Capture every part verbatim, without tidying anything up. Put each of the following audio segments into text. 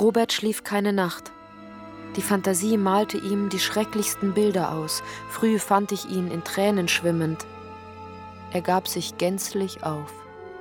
Robert schlief keine Nacht. Die Fantasie malte ihm die schrecklichsten Bilder aus. Früh fand ich ihn in Tränen schwimmend. Er gab sich gänzlich auf.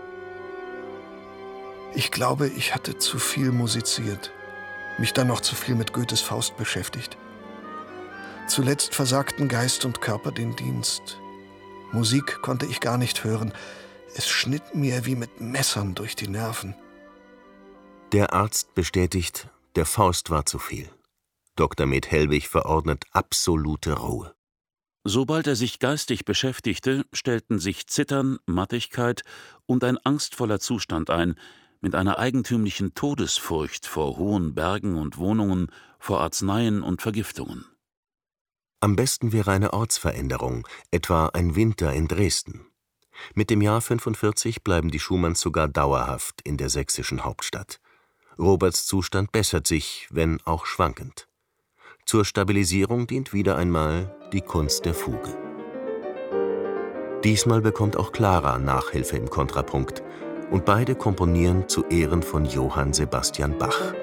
Ich glaube, ich hatte zu viel musiziert, mich dann noch zu viel mit Goethes Faust beschäftigt. Zuletzt versagten Geist und Körper den Dienst. Musik konnte ich gar nicht hören. Es schnitt mir wie mit Messern durch die Nerven. Der Arzt bestätigt, der Faust war zu viel. Doktor Med Hellwig verordnet absolute Ruhe. Sobald er sich geistig beschäftigte, stellten sich Zittern, Mattigkeit und ein angstvoller Zustand ein, mit einer eigentümlichen Todesfurcht vor hohen Bergen und Wohnungen, vor Arzneien und Vergiftungen. Am besten wäre eine Ortsveränderung, etwa ein Winter in Dresden. Mit dem Jahr fünfundvierzig bleiben die Schumanns sogar dauerhaft in der sächsischen Hauptstadt. Roberts Zustand bessert sich, wenn auch schwankend. Zur Stabilisierung dient wieder einmal die Kunst der Fuge. Diesmal bekommt auch Clara Nachhilfe im Kontrapunkt und beide komponieren zu Ehren von Johann Sebastian Bach.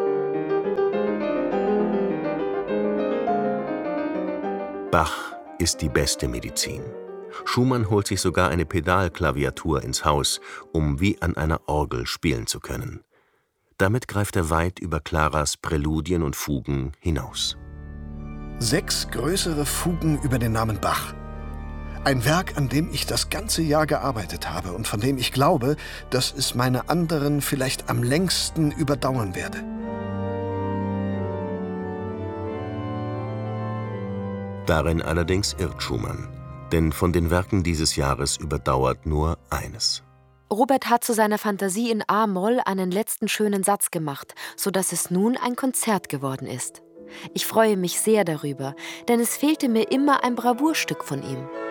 Bach ist die beste Medizin. Schumann holt sich sogar eine Pedalklaviatur ins Haus, um wie an einer Orgel spielen zu können. Damit greift er weit über Claras Präludien und Fugen hinaus. Sechs größere Fugen über den Namen Bach. Ein Werk, an dem ich das ganze Jahr gearbeitet habe und von dem ich glaube, dass es meine anderen vielleicht am längsten überdauern werde. Darin allerdings irrt Schumann, denn von den Werken dieses Jahres überdauert nur eines. Robert hat zu seiner Fantasie in A-Moll einen letzten schönen Satz gemacht, sodass es nun ein Konzert geworden ist. Ich freue mich sehr darüber, denn es fehlte mir immer ein Bravourstück von ihm.